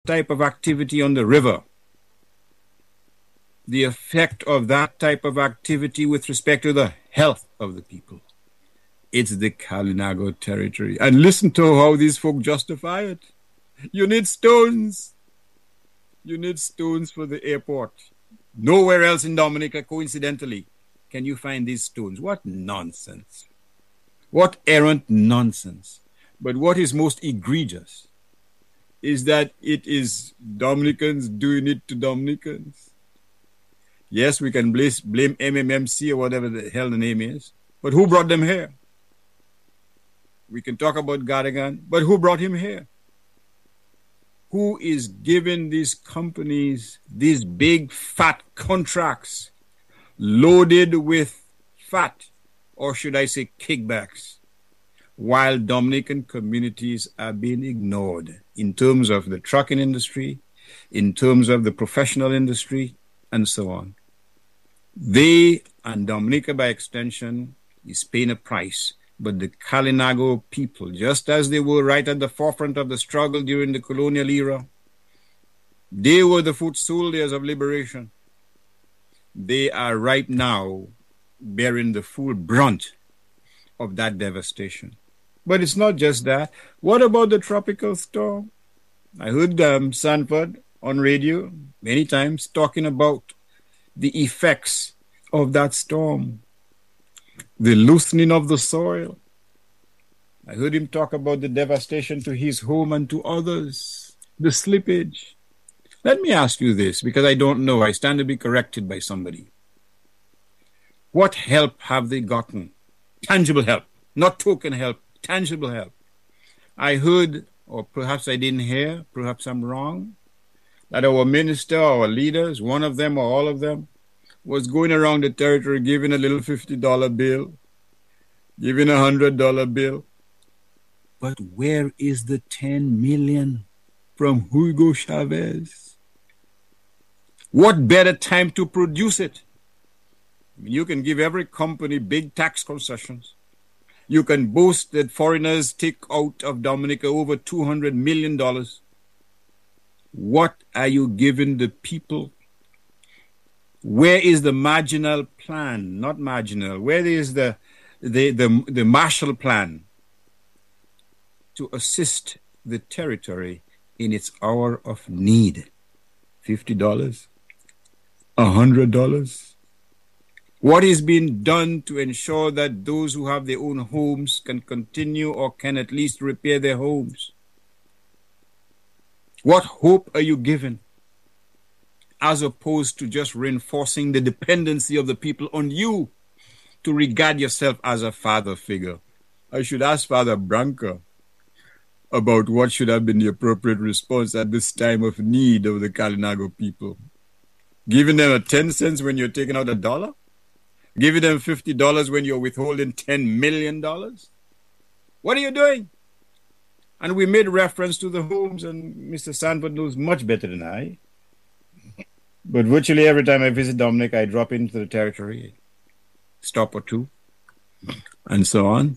type of activity on the river, the effect of that type of activity with respect to the health of the people, it's the Kalinago territory. And listen to how these folk justify it. You need stones. You need stones for the airport. Nowhere else in Dominica, coincidentally, can you find these stones. What nonsense. What errant nonsense. But what is most egregious is that it is Dominicans doing it to Dominicans. Yes, we can blame MMMC or whatever the hell the name is, but who brought them here? We can talk about Garrigan, but who brought him here? Who is giving these companies these big fat contracts loaded with fat, or should I say kickbacks, while Dominican communities are being ignored in terms of the trucking industry, in terms of the professional industry, and so on? They, and Dominica by extension, is paying a price. But the Kalinago people, just as they were right at the forefront of the struggle during the colonial era, they were the foot soldiers of liberation. They are right now bearing the full brunt of that devastation. But it's not just that. What about the tropical storm? I heard Sanford on radio many times talking about the effects of that storm. The loosening of the soil. I heard him talk about the devastation to his home and to others. The slippage. Let me ask you this, because I don't know. I stand to be corrected by somebody. What help have they gotten? Tangible help. Not token help. Tangible help. I heard, or perhaps I didn't hear, perhaps I'm wrong, that our minister, our leaders, one of them or all of them, was going around the territory giving a little $50 bill, giving a $100 bill. But where is the 10 million from Hugo Chavez? What better time to produce it? You can give every company big tax concessions. You can boast that foreigners take out of Dominica over $200 million. What are you giving the people? Where is the marginal plan? Not marginal. Where is the Marshall Plan to assist the territory in its hour of need? $50? $100? What is being done to ensure that those who have their own homes can continue or can at least repair their homes? What hope are you given, as opposed to just reinforcing the dependency of the people on you to regard yourself as a father figure? I should ask Father Branca about what should have been the appropriate response at this time of need of the Kalinago people. Giving them a 10 cents when you're taking out $1? Giving them $50 when you're withholding $10 million? What are you doing? And we made reference to the homes, and Mr. Sanford knows much better than I. But virtually every time I visit Dominic, I drop into the territory, stop or two, and so on.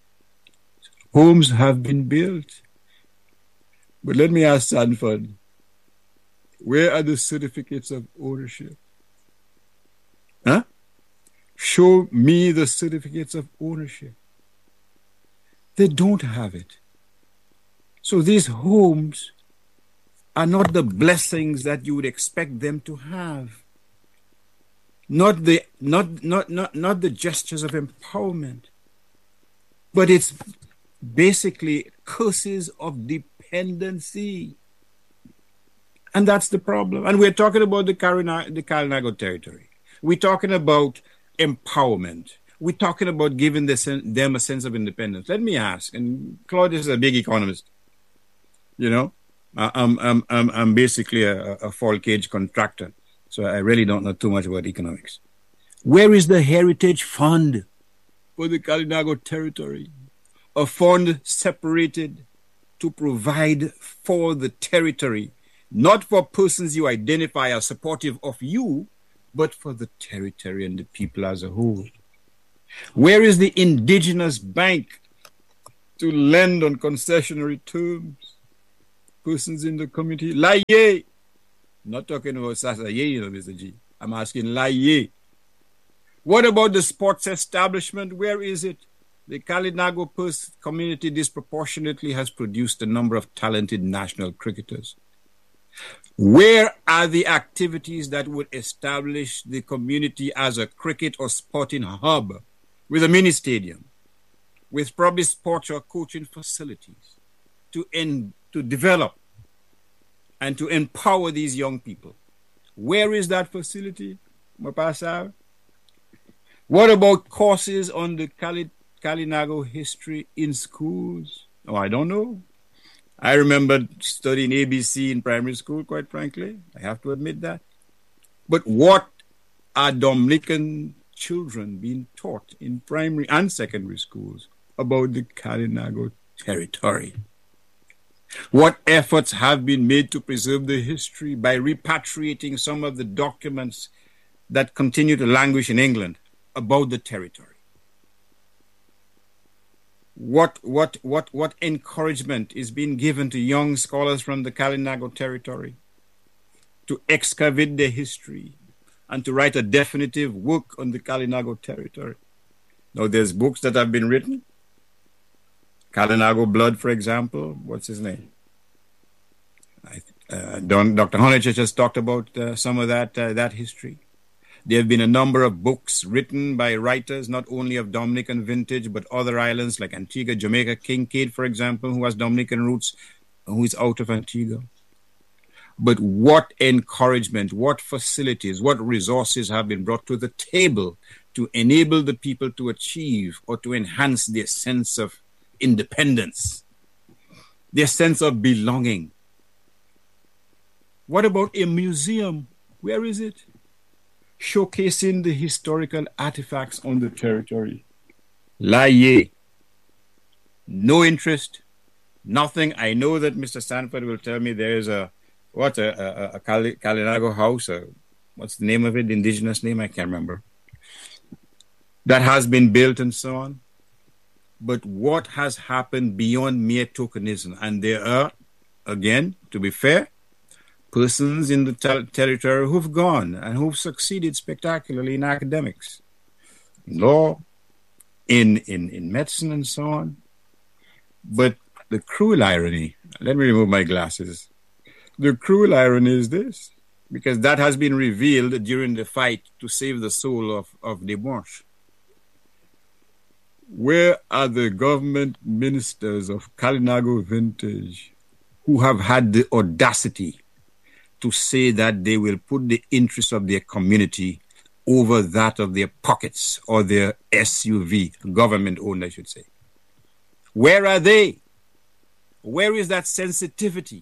Homes have been built. But let me ask Sanford, where are the certificates of ownership? Huh? Show me the certificates of ownership. They don't have it. So these homes are not the blessings that you would expect them to have. Not the gestures of empowerment. But it's basically curses of dependency. And that's the problem. And we're talking about the Kalinago territory. We're talking about empowerment. We're talking about giving them a sense of independence. Let me ask, and Claudius is a big economist. You know, I'm basically a fall cage contractor, so I really don't know too much about economics. Where is the Heritage Fund for the Kalinago territory? A fund separated to provide for the territory, not for persons you identify as supportive of you, but for the territory and the people as a whole. Where is the indigenous bank to lend on concessionary terms? persons in the community? Lie. Not talking about Sasa Ye, Mr. G. I'm asking lie. What about the sports establishment? Where is it? The Kalinago community disproportionately has produced a number of talented national cricketers. Where are the activities that would establish the community as a cricket or sporting hub with a mini stadium, with probably sports or coaching facilities to develop and to empower these young people? Where is that facility, Mapasa? What about courses on the Kalinago history in schools? Oh, I don't know. I remember studying ABC in primary school, quite frankly. I have to admit that. But what are Dominican children being taught in primary and secondary schools about the Kalinago territory? What efforts have been made to preserve the history by repatriating some of the documents that continue to languish in England about the territory? What encouragement is being given to young scholars from the Kalinago territory to excavate their history and to write a definitive work on the Kalinago territory? Now, there's books that have been written. Kalinago Blood, for example. What's his name? Dr. Honich just talked about some of that history. There have been a number of books written by writers, not only of Dominican vintage, but other islands like Antigua, Jamaica. Kincaid, for example, who has Dominican roots, who is out of Antigua. But what encouragement, what facilities, what resources have been brought to the table to enable the people to achieve or to enhance their sense of independence, their sense of belonging? What about a museum? Where is it? Showcasing the historical artifacts on the territory. Lie. No interest, nothing. I know that Mr. Sanford will tell me there is a Kalinago house, what's the name of it, the indigenous name, I can't remember, that has been built and so on. But what has happened beyond mere tokenism? And there are, again, to be fair, persons in the territory who've gone and who've succeeded spectacularly in academics, in law, in medicine and so on. But the cruel irony, let me remove my glasses. The cruel irony is this, because that has been revealed during the fight to save the soul of Desmarches. Where are the government ministers of Kalinago vintage who have had the audacity to say that they will put the interests of their community over that of their pockets or their SUV, government-owned, I should say? Where are they? Where is that sensitivity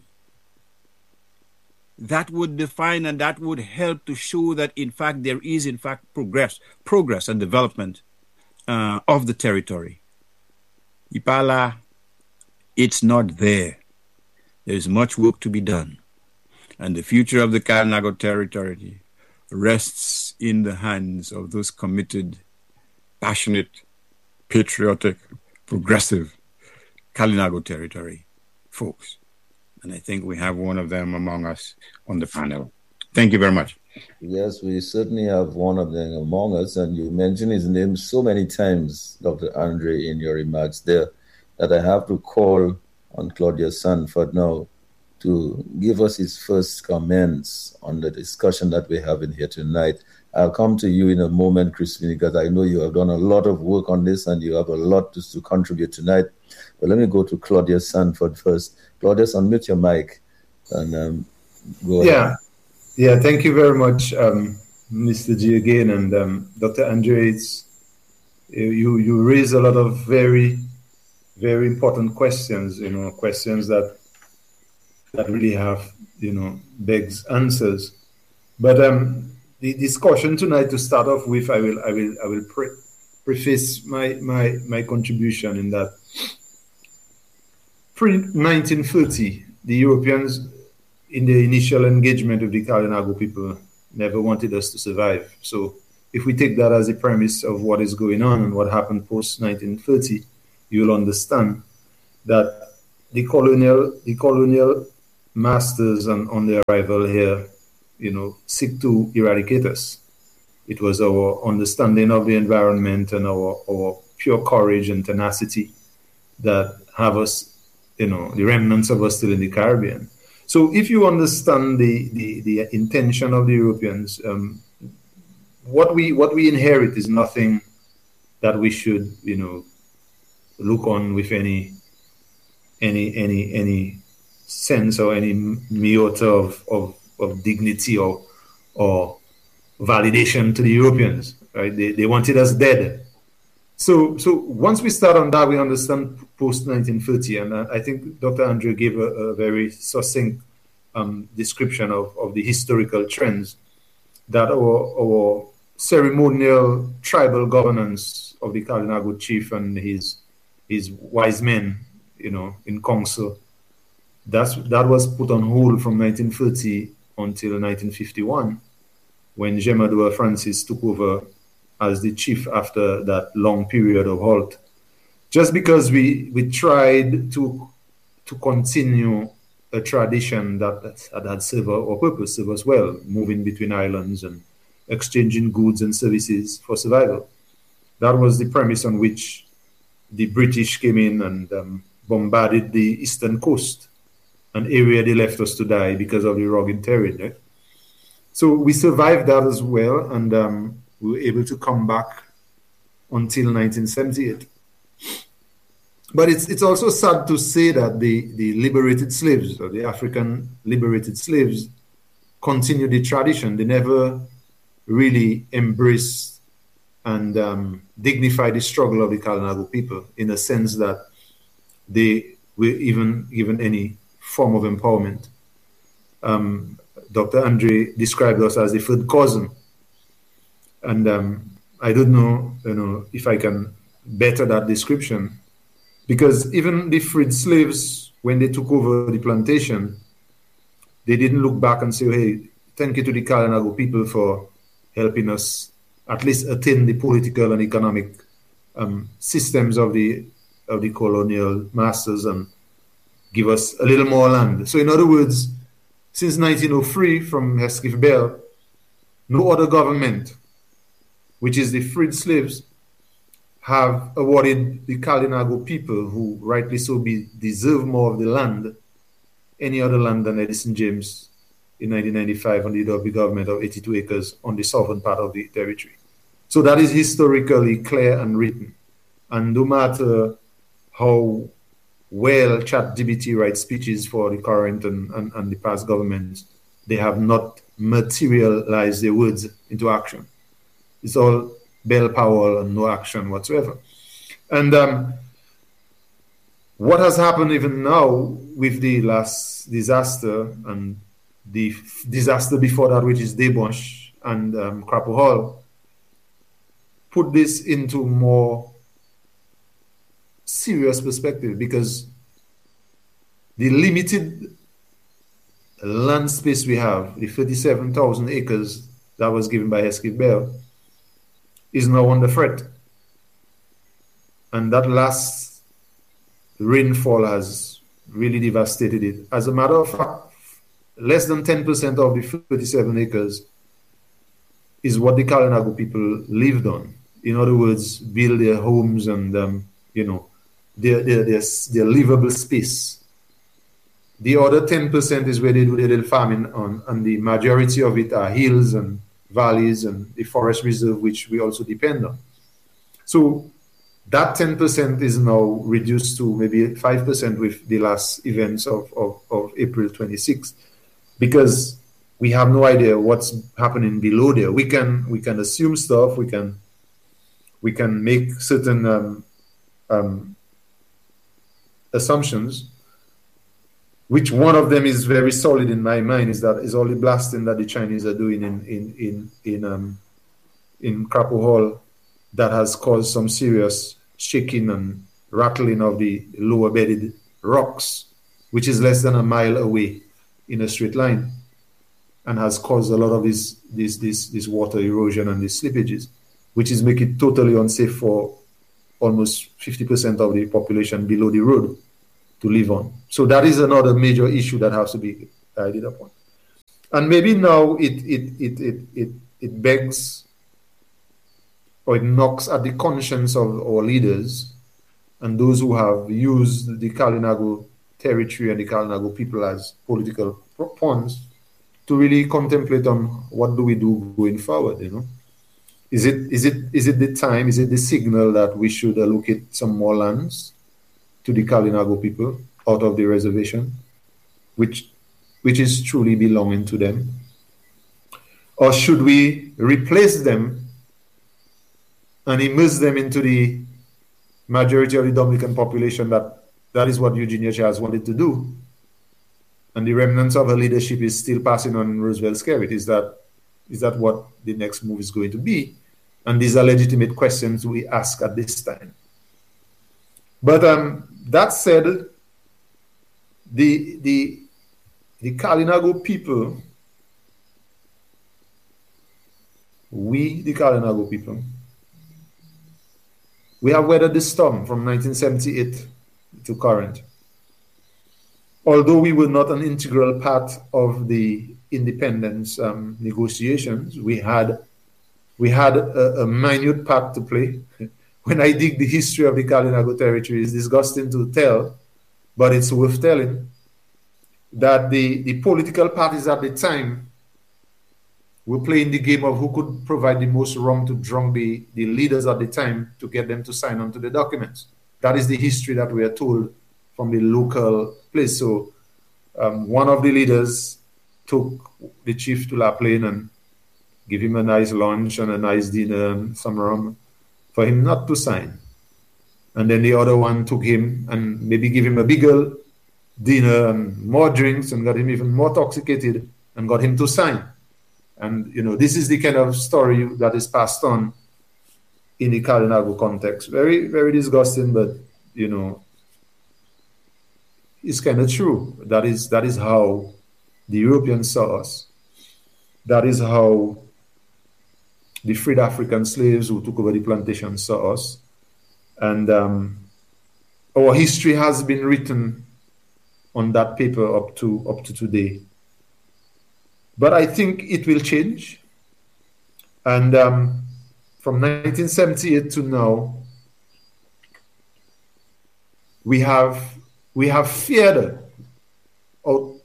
that would define and that would help to show that, in fact, there is, in fact, progress and development of the territory? Ipala, it's not there. There's much work to be done. And the future of the Kalinago territory rests in the hands of those committed, passionate, patriotic, progressive Kalinago territory folks. And I think we have one of them among us on the panel. Thank you very much. Yes, we certainly have one of them among us. And you mentioned his name so many times, Dr. Andre, in your remarks there, that I have to call on Claudius Sanford now to give us his first comments on the discussion that we're having here tonight. I'll come to you in a moment, Crispin, because I know you have done a lot of work on this and you have a lot to contribute tonight. But let me go to Claudius Sanford first. Claudius, unmute your mic and go ahead. Yeah, thank you very much, Mr. G again. And Dr. Andre, you raise a lot of very, very important questions, questions that really have, begs answers. But the discussion tonight, to start off with, I will preface my contribution in that pre-1930, the Europeans, in the initial engagement with the Kalinago people, never wanted us to survive. So if we take that as a premise of what is going on and what happened post-1930, you'll understand that the colonial masters on their arrival here, seek to eradicate us. It was our understanding of the environment and our pure courage and tenacity that have us, the remnants of us still in the Caribbean. So if you understand the intention of the Europeans, what we inherit is nothing that we should, look on with any sense or any iota of dignity or validation to the Europeans, right? They wanted us dead. So once we start on that, we understand post-1930, and I think Dr. Andre gave a very succinct description of the historical trends that our ceremonial tribal governance of the Kalinago chief and his wise men, in council, that was put on hold from 1930 until 1951, when Jemadua Francis took over as the chief after that long period of halt. Just because we tried to continue a tradition that had served our purpose, served us well, moving between islands and exchanging goods and services for survival. That was the premise on which the British came in and bombarded the eastern coast, an area they left us to die because of the rugged terrain. Right? So we survived that as well, and we were able to come back until 1978. But it's also sad to say that the liberated slaves, or the African liberated slaves, continued the tradition. They never really embraced and dignified the struggle of the Kalinago people, in a sense that they were even given any form of empowerment. Dr. Andre described us as the third cousin. And I don't know, if I can better that description, because even the freed slaves, when they took over the plantation, they didn't look back and say, hey, thank you to the Kalinago people for helping us at least attain the political and economic systems of the colonial masters and give us a little more land. So in other words, since 1903, from Hesketh Bell, no other government, which is the freed slaves, have awarded the Kalinago people, who rightly so deserve more of the land, any other land than Edison James in 1995 under the Derby government of 82 acres on the southern part of the territory. So that is historically clear and written. And no matter how well ChatGPT writes speeches for the current and the past governments, they have not materialized their words into action. It's all bell powell and no action whatsoever. And what has happened even now with the last disaster and the disaster before that, which is Debosch and Crapo Hall, put this into more serious perspective, because the limited land space we have, the 37,000 acres that was given by Hesketh Bell, is now under threat. And that last rainfall has really devastated it. As a matter of fact, less than 10% of the 37 acres is what the Kalinago people lived on. In other words, build their homes and, their livable space. The other 10% is where they do their little farming on, and the majority of it are hills and valleys and the forest reserve, which we also depend on. So that 10% is now reduced to maybe 5% with the last events of April 26th, because we have no idea what's happening below there. We can assume stuff. We can make certain assumptions, which one of them is very solid in my mind, is all the blasting that the Chinese are doing in Crapo Hall that has caused some serious shaking and rattling of the lower bedded rocks, which is less than a mile away in a straight line, and has caused a lot of this water erosion and these slippages, which is making it totally unsafe for almost 50% of the population below the road live on. So that is another major issue that has to be guided upon. And maybe now it begs, or it knocks at the conscience of our leaders and those who have used the Kalinago territory and the Kalinago people as political pawns to really contemplate on what do we do going forward, you know. Is it the time, is it the signal that we should allocate some more lands to the Kalinago people out of the reservation, which is truly belonging to them? Or should we replace them and immerse them into the majority of the Dominican population? That is what Eugenia Chávez wanted to do. And the remnants of her leadership is still passing on Roosevelt's carrot. Is that what the next move is going to be? And these are legitimate questions we ask at this time. But that said, the Kalinago people, the Kalinago people, we have weathered the storm from 1978 to current. Although we were not an integral part of the independence negotiations, we had a minute part to play. When I dig the history of the Kalinago territory, it's disgusting to tell, but it's worth telling, that the political parties at the time were playing the game of who could provide the most rum to drumbeat the leaders at the time to get them to sign on to the documents. That is the history that we are told from the local place. So one of the leaders took the chief to La Plaine and give him a nice lunch and a nice dinner and some rum for him not to sign. And then the other one took him and maybe give him a bigger dinner and more drinks and got him even more intoxicated and got him to sign. And, you know, this is the kind of story that is passed on in the Kalinago context. Very, very disgusting, but, you know, it's kind of true. That is how the Europeans saw us. That is how the freed African slaves who took over the plantation saw us. And our history has been written on that paper up to today. But I think it will change. And from 1978 to now, we have fared out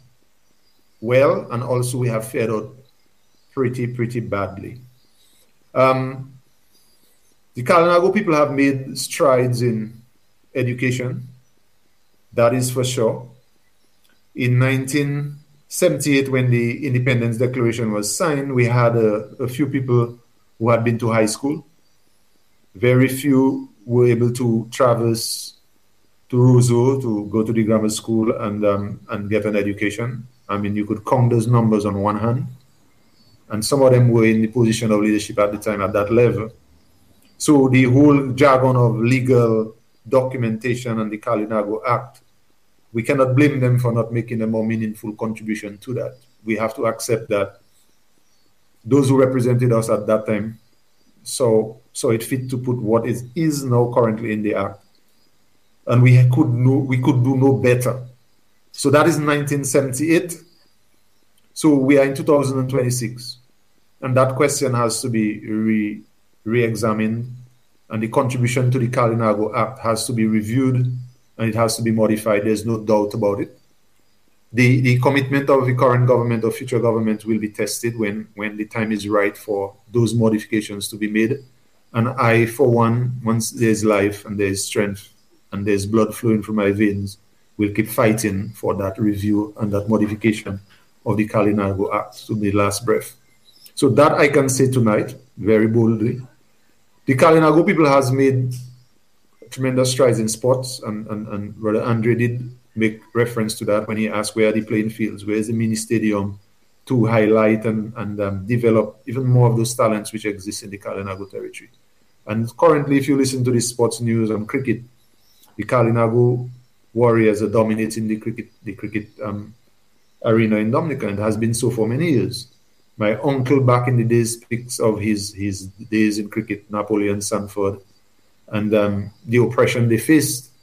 well, and also we have fared out pretty badly. The Kalinago people have made strides in education, that is for sure. In 1978, when the Independence Declaration was signed, we had a few people who had been to high school. Very few were able to traverse to Roseau to go to the grammar school and get an education. I mean, you could count those numbers on one hand. And some of them were in the position of leadership at the time at that level. So the whole jargon of legal documentation and the Kalinago Act, we cannot blame them for not making a more meaningful contribution to that. We have to accept that those who represented us at that time saw it fit to put what is now currently in the Act. And we could do no better. So that is 1978. So we are in 2026. And that question has to be re-examined. And the contribution to the Kalinago Act has to be reviewed and it has to be modified. There's no doubt about it. The commitment of the current government or future government will be tested when the time is right for those modifications to be made. And I, for one, once there's life and there's strength and there's blood flowing through my veins, will keep fighting for that review and that modification of the Kalinago Act to the last breath. So that I can say tonight, very boldly. The Kalinago people has made tremendous strides in sports, and Brother Andre did make reference to that when he asked where are the playing fields, where is the mini stadium to highlight and develop even more of those talents which exist in the Kalinago territory. And currently, if you listen to the sports news on cricket, the Kalinago Warriors are dominating the cricket arena in Dominica, and has been so for many years. My uncle back in the days speaks of his days in cricket, Napoleon Sanford, and the oppression they faced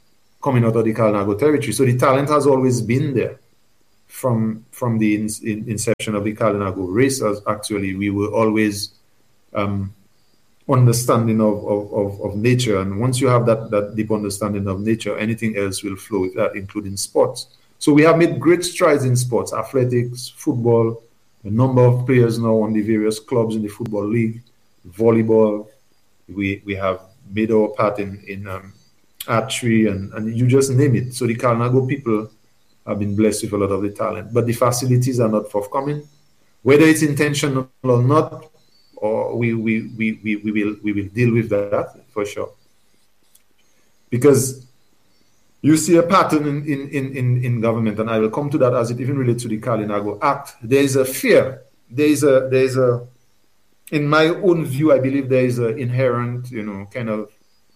coming out of the Kalinago territory. So the talent has always been there from the inception of the Kalinago race. As actually, we were always understanding of nature. And once you have that deep understanding of nature, anything else will flow with that, including sports. So we have made great strides in sports, athletics, football, a number of players now on the various clubs in the football league, volleyball. We have made our part in archery and you just name it. So the Kalinago people have been blessed with a lot of the talent, but the facilities are not forthcoming. Whether it's intentional or not, or we will deal with that for sure. Because you see a pattern in government, and I will come to that as it even relates to the Kalinago Act. There is a fear. There is a in my own view, I believe there is an inherent, kind of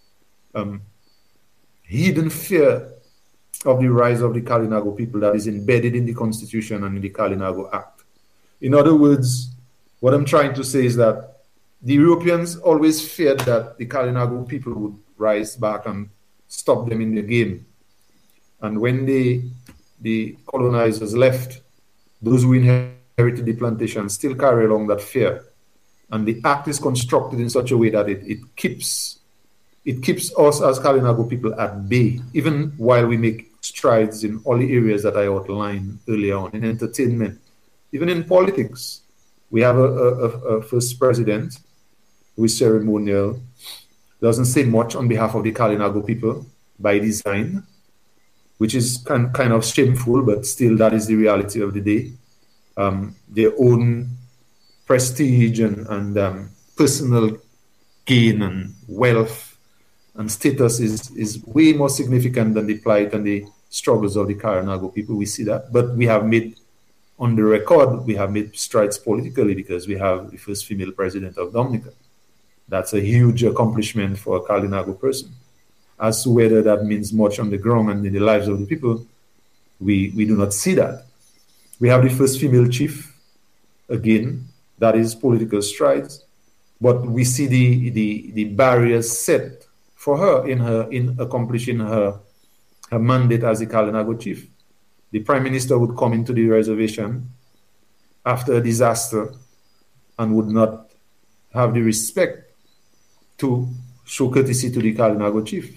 hidden fear of the rise of the Kalinago people that is embedded in the Constitution and in the Kalinago Act. In other words, what I'm trying to say is that the Europeans always feared that the Kalinago people would rise back and stop them in the game. And when the colonizers left, those who inherited the plantation still carry along that fear. And the act is constructed in such a way that it keeps us as Kalinago people at bay, even while we make strides in all the areas that I outlined earlier on, in entertainment, even in politics. We have a first president who is ceremonial, doesn't say much on behalf of the Kalinago people by design, which is kind of shameful, but still that is the reality of the day. Their own prestige and personal gain and wealth and status is way more significant than the plight and the struggles of the Kalinago people. We see that. But we have made, on the record, we have made strides politically because we have the first female president of Dominica. That's a huge accomplishment for a Kalinago person. As to whether that means much on the ground and in the lives of the people, we do not see that. We have the first female chief, again, that is political strides, but we see the barriers set for her in accomplishing her mandate as the Kalinago chief. The prime minister would come into the reservation after a disaster and would not have the respect to show courtesy to the Kalinago chief.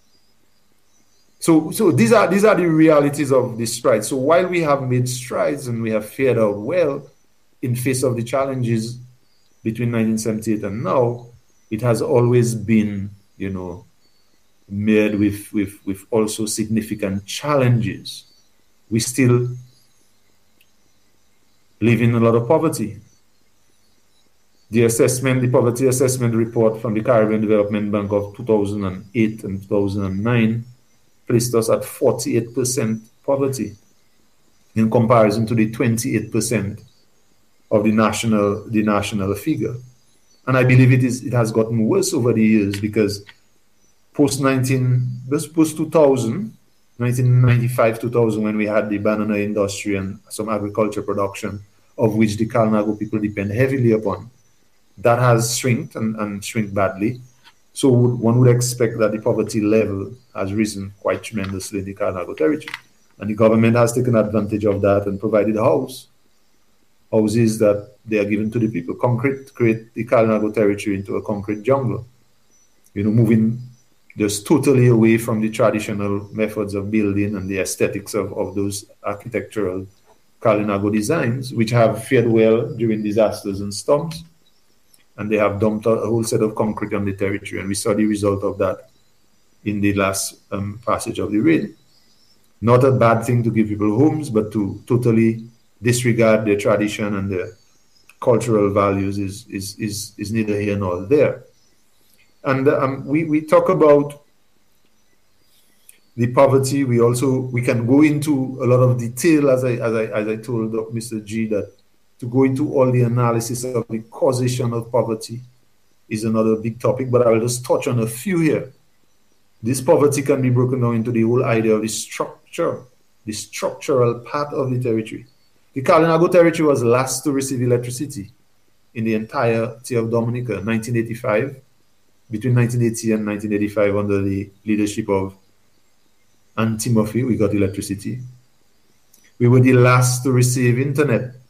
So these are the realities of this stride. So while we have made strides and we have fared out well in face of the challenges between 1978 and now, it has always been, made with also significant challenges. We still live in a lot of poverty. The poverty assessment report from the Caribbean Development Bank of 2008 and 2009 placed us at 48% poverty in comparison to the 28% of the national figure. And I believe it has gotten worse over the years because post 2000, 1995-2000, when we had the banana industry and some agriculture production, of which the Kalinago people depend heavily upon, that has shrinked and shrink badly. So one would expect that the poverty level has risen quite tremendously in the Kalinago territory. And the government has taken advantage of that and provided houses that they are given to the people. Concrete create the Kalinago territory into a concrete jungle. Moving just totally away from the traditional methods of building and the aesthetics of those architectural Kalinago designs, which have fared well during disasters and storms. And they have dumped a whole set of concrete on the territory. And we saw the result of that in the last passage of the rain. Not a bad thing to give people homes, but to totally disregard their tradition and their cultural values is neither here nor there. And we talk about the poverty. We can go into a lot of detail, as I told Mr. G, that to go into all the analysis of the causation of poverty is another big topic, but I will just touch on a few here. This poverty can be broken down into the whole idea of the structural part of the territory. The Kalinago territory was last to receive electricity in the entirety of Dominica, 1985, between 1980 and 1985, under the leadership of and Timothy, we got electricity. We were the last to receive internet